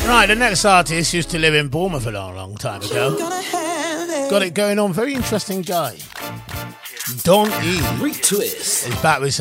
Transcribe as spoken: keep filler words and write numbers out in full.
Right, the next artist used to live in Bournemouth a long, long time ago. Got it going on. Very interesting guy. Don E. Retwist is back with